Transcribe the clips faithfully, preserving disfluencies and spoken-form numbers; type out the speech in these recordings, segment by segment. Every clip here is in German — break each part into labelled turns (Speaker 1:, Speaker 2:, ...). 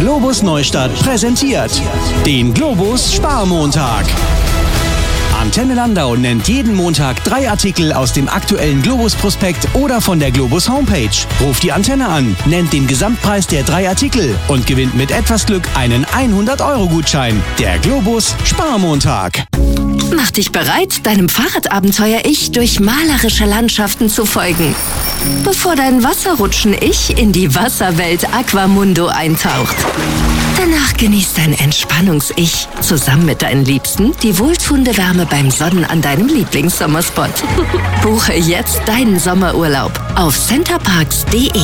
Speaker 1: Globus Neustadt präsentiert den Globus Sparmontag. Antenne Landau nennt jeden Montag drei Artikel aus dem aktuellen Globus-Prospekt oder von der Globus Homepage. Ruft die Antenne an, nennt den Gesamtpreis der drei Artikel und gewinnt mit etwas Glück einen hundert-Euro-Gutschein. Der Globus Sparmontag.
Speaker 2: Mach dich bereit, deinem Fahrradabenteuer-Ich durch malerische Landschaften zu folgen, bevor dein Wasserrutschen-Ich in die Wasserwelt Aquamundo eintaucht. Danach genießt dein Entspannungs-Ich zusammen mit deinen Liebsten die wohltuende Wärme beim Sonnen an deinem Lieblingssommerspot. Buche jetzt deinen Sommerurlaub auf centerparks punkt de.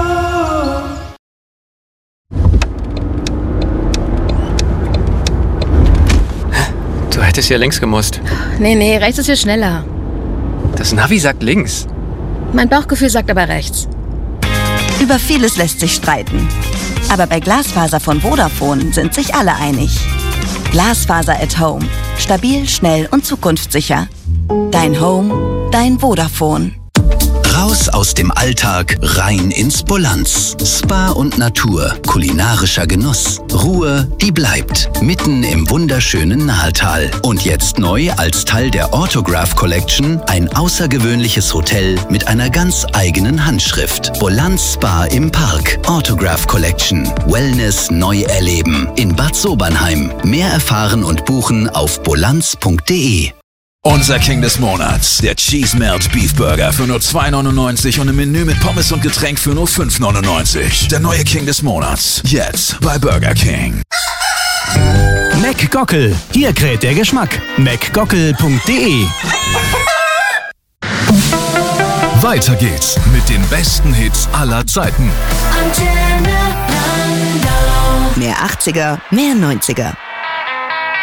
Speaker 3: Du hättest ja links gemusst.
Speaker 4: Nee, nee, rechts ist hier schneller.
Speaker 3: Das Navi sagt links.
Speaker 4: Mein Bauchgefühl sagt aber rechts.
Speaker 5: Über vieles lässt sich streiten. Aber bei Glasfaser von Vodafone sind sich alle einig. Glasfaser at Home. Stabil, schnell und zukunftssicher. Dein Home, dein Vodafone.
Speaker 6: Raus aus dem Alltag, rein ins Bolanz. Spa und Natur, kulinarischer Genuss. Ruhe, die bleibt. Mitten im wunderschönen Nahetal. Und jetzt neu als Teil der Autograph Collection ein außergewöhnliches Hotel mit einer ganz eigenen Handschrift. Bolanz Spa im Park. Autograph Collection. Wellness neu erleben. In Bad Sobernheim. Mehr erfahren und buchen auf bolanz punkt de.
Speaker 7: Unser King des Monats, der Cheese Melt Beef Burger für nur zwei neunundneunzig und im Menü mit Pommes und Getränk für nur fünf neunundneunzig. Der neue King des Monats, jetzt bei Burger King.
Speaker 1: McGockel, hier kräht der Geschmack. mcgockel punkt de.
Speaker 8: Weiter geht's mit den besten Hits aller Zeiten.
Speaker 5: Mehr achtziger, mehr neunziger.